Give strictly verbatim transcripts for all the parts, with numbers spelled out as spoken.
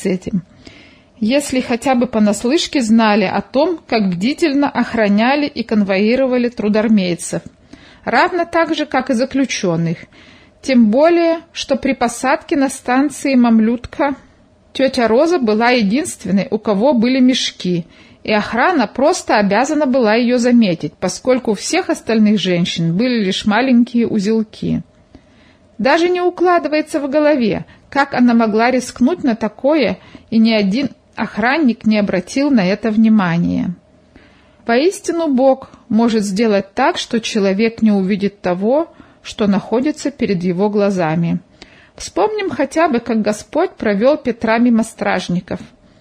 этим, если хотя бы понаслышке знали о том, как бдительно охраняли и конвоировали трудармейцев, равно так же, как и заключенных. Тем более, что при посадке на станции Мамлютка тетя Роза была единственной, у кого были мешки, и охрана просто обязана была ее заметить, поскольку у всех остальных женщин были лишь маленькие узелки. Даже не укладывается в голове, как она могла рискнуть на такое, и ни один охранник не обратил на это внимания. Поистину Бог может сделать так, что человек не увидит того, что находится перед его глазами. Вспомним хотя бы, как Господь провел Петра мимо стражников.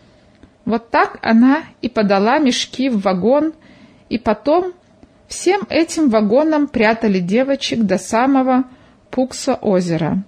Вот так она и подала мешки в вагон, и потом всем этим вагонам прятали девочек до самого Пукса озера.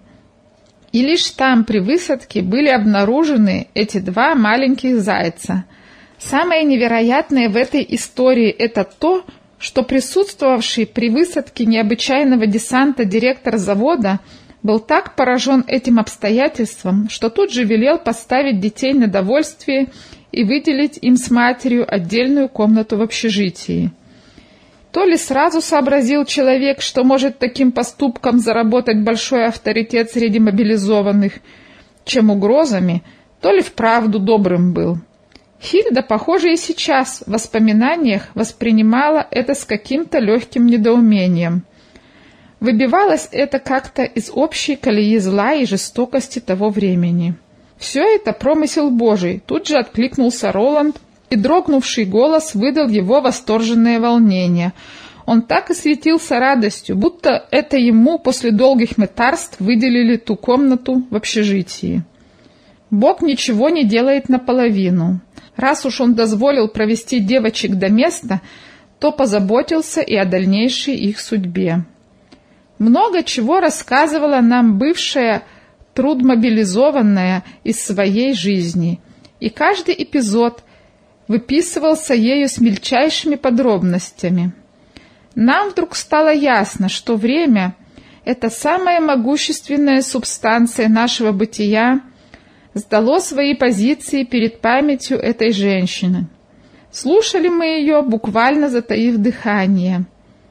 И лишь там при высадке были обнаружены эти два маленьких зайца. Самое невероятное в этой истории это то, что присутствовавший при высадке необычайного десанта директор завода был так поражен этим обстоятельством, что тут же велел поставить детей на довольствие и выделить им с матерью отдельную комнату в общежитии. То ли сразу сообразил человек, что может таким поступком заработать большой авторитет среди мобилизованных, чем угрозами, то ли вправду добрым был. Хильда, похоже, и сейчас в воспоминаниях воспринимала это с каким-то легким недоумением. Выбивалось это как-то из общей колеи зла и жестокости того времени. Все это промысел Божий, тут же откликнулся Роланд, и дрогнувший голос выдал его восторженное волнение. Он так и светился радостью, будто это ему после долгих мытарств выделили ту комнату в общежитии. Бог ничего не делает наполовину. Раз уж он дозволил провести девочек до места, то позаботился и о дальнейшей их судьбе. Много чего рассказывала нам бывшая трудмобилизованная из своей жизни, и каждый эпизод выписывался ею с мельчайшими подробностями. Нам вдруг стало ясно, что время — это самая могущественная субстанция нашего бытия, сдало свои позиции перед памятью этой женщины. Слушали мы ее, буквально затаив дыхание.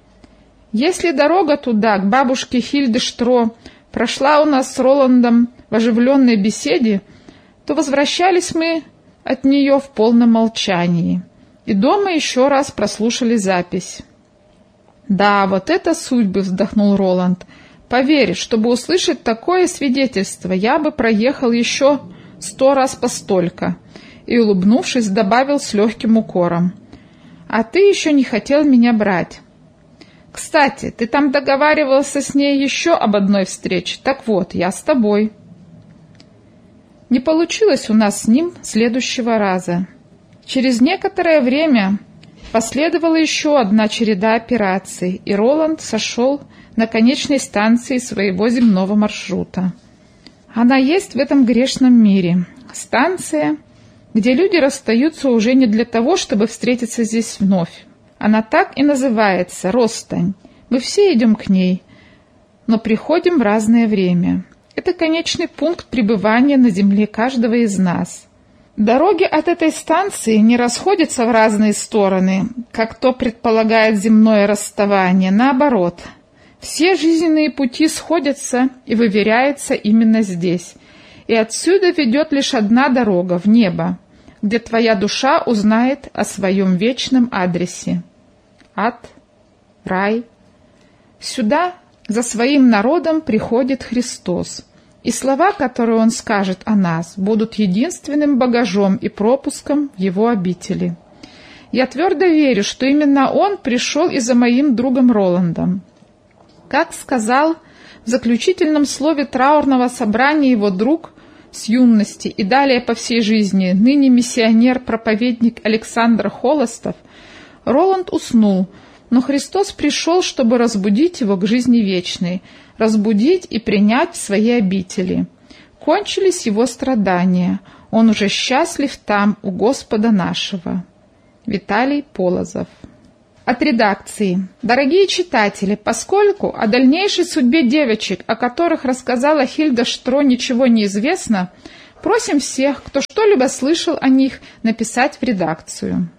Если дорога туда, к бабушке Хильде Штро, прошла у нас с Роландом в оживленной беседе, то возвращались мы от нее в полном молчании. И дома еще раз прослушали запись. «Да, вот это судьбы!» — вздохнул Роланд. «Поверь, чтобы услышать такое свидетельство, я бы проехал еще сто раз постолько». И, улыбнувшись, добавил с легким укором. «А ты еще не хотел меня брать. Кстати, ты там договаривался с ней еще об одной встрече. Так вот, я с тобой». Не получилось у нас с ним следующего раза. Через некоторое время последовала еще одна череда операций, и Роланд сошел на конечной станции своего земного маршрута. Она есть в этом грешном мире. Станция, где люди расстаются уже не для того, чтобы встретиться здесь вновь. Она так и называется — Росстань. Мы все идем к ней, но приходим в разное время. Это конечный пункт пребывания на земле каждого из нас. Дороги от этой станции не расходятся в разные стороны, как то предполагает земное расставание. Наоборот, все жизненные пути сходятся и выверяются именно здесь. И отсюда ведет лишь одна дорога — в небо, где твоя душа узнает о своем вечном адресе. Ад, рай. Сюда за своим народом приходит Христос, и слова, которые Он скажет о нас, будут единственным багажом и пропуском в Его обители. Я твердо верю, что именно Он пришел и за моим другом Роландом. Как сказал в заключительном слове траурного собрания его друг с юности и далее по всей жизни, ныне миссионер-проповедник Александр Холостов, Роланд уснул, но Христос пришел, чтобы разбудить его к жизни вечной, разбудить и принять в свои обители. Кончились его страдания, он уже счастлив там, у Господа нашего. Виталий Полозов. От редакции. Дорогие читатели, поскольку о дальнейшей судьбе девочек, о которых рассказала Хильда Штро, ничего не известно, Просим всех, кто что-либо слышал о них, написать в редакцию.